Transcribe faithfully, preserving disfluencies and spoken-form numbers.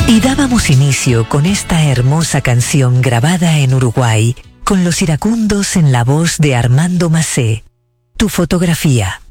Y dábamos inicio con esta hermosa canción grabada en Uruguay, con los iracundos en la voz de Armando Macé. Tu fotografía.